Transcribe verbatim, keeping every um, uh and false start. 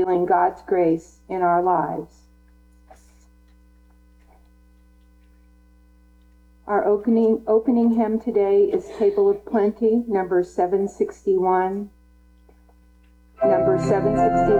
revealing God's grace in our lives. Our opening, opening hymn today is Table of Plenty, number seven sixty-one. Number seven sixty-one.